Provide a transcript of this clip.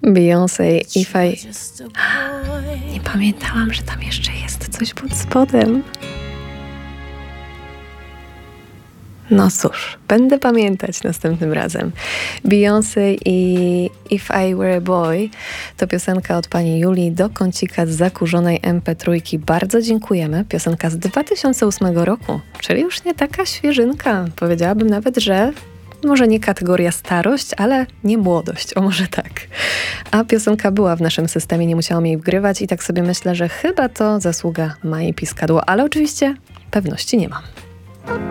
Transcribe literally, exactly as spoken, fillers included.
Beyoncé, If I... Nie pamiętałam, że tam jeszcze jest coś pod spodem. No cóż, będę pamiętać następnym razem. Beyoncé i If I Were a Boy to piosenka od pani Julii do kącika z zakurzonej em pe trzy. Bardzo dziękujemy. Piosenka z dwa tysiące ósmego roku, czyli już nie taka świeżynka. Powiedziałabym nawet, że może nie kategoria starość, ale nie młodość, o może tak. A piosenka była w naszym systemie, nie musiałam jej wgrywać i tak sobie myślę, że chyba to zasługa Mai Piscadło, ale oczywiście pewności nie mam.